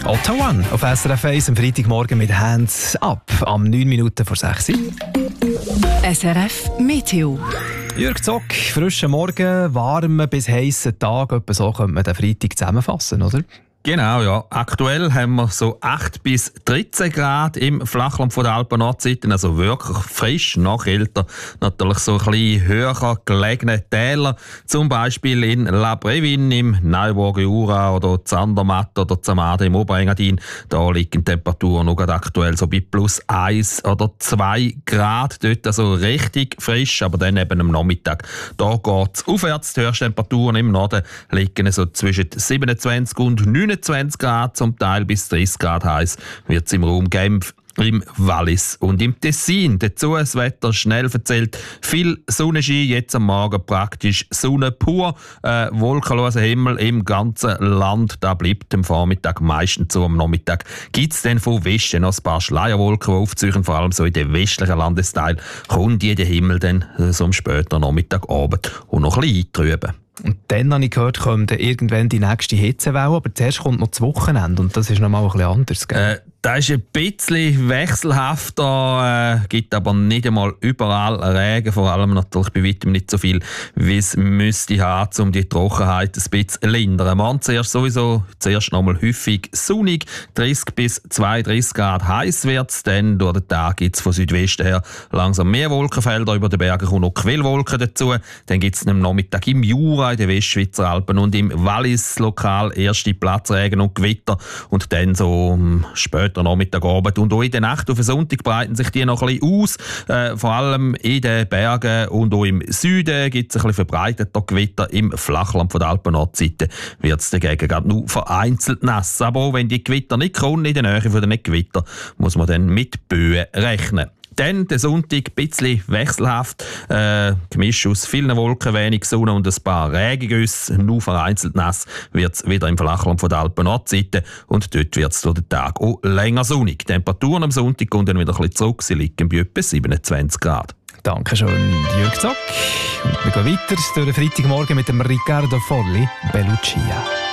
Otto One auf SRF 1 am Freitagmorgen mit Hands Up am 9 Minuten vor 6 Uhr. SRF Meteo. Jürg Zock, frischer Morgen, warmer bis heissen Tag. Etwa so könnte man den Freitag zusammenfassen, oder? Genau, ja. Aktuell haben wir so 8 bis 13 Grad im Flachland von der Alpen-Nordseite, also wirklich frisch, noch älter. Natürlich so ein bisschen höher gelegene Täler, zum Beispiel in La Brevin im Neuburger Jura oder Zandermatt oder Zamade im Oberengadin. Da liegen Temperaturen noch aktuell so bei plus 1 oder 2 Grad. Dort also richtig frisch, aber dann eben am Nachmittag. Da geht es aufwärts. Die Höchsttemperaturen im Norden liegen so zwischen 27 und 29 Grad, zum Teil bis 30 Grad heiß wird es im Raum Genf, im Wallis und im Tessin. Dazu das Wetter schnell verzählt. Viel Sonnenschein, jetzt am Morgen praktisch Sonne pur. Wolkenloser Himmel im ganzen Land. Da bleibt am Vormittag meistens so. Am Nachmittag gibt es dann von Westen noch ein paar Schleierwolken, die aufziehen. Vor allem so in den westlichen Landesteilen kommt jeder Himmel dann so am späten Nachmittagabend und noch ein bisschen eintrüben. Und dann habe ich gehört, kommt irgendwann die nächste Hitzewelle, aber zuerst kommt noch das Wochenende und das ist noch mal ein bisschen anders, gell? Das ist ein bisschen wechselhafter, gibt aber nicht einmal überall Regen, vor allem natürlich bei weitem nicht so viel, wie es müsste haben, um die Trockenheit ein bisschen zu lindern. Morgen zuerst noch mal häufig sonnig, 30 bis 32 Grad heiß wird es, dann durch den Tag gibt es von Südwesten her langsam mehr Wolkenfelder, über den Bergen kommen noch Quellwolken dazu, dann gibt es am Nachmittag im Jura, in den Westschweizer Alpen und im Wallis lokal erste Platzregen und Gewitter und dann so später Nachmittagabend und auch in der Nacht auf den Sonntag breiten sich die noch ein bisschen aus. Vor allem in den Bergen und auch im Süden gibt es ein bisschen verbreiteter Gewitter. Im Flachland von der Alpen-Nordseite wird es dagegen gerade nur vereinzelt nass. Aber auch wenn die Gewitter nicht kommen, in der Nähe von den Gewitter, muss man dann mit Böen rechnen. Dann der Sonntag ein bisschen wechselhaft, gemischt aus vielen Wolken, wenig Sonne und ein paar Regengüsse, nur vereinzelt nass wird es wieder im Flachland von der Alpen-Nordseite und dort wird es durch den Tag auch länger sonnig. Die Temperaturen am Sonntag kommen dann wieder ein bisschen zurück, sie liegen bei etwa 27 Grad. Dankeschön, Jürg Zock. Und wir gehen weiter durch den Freitagmorgen mit dem Riccardo Folli, Bellucia.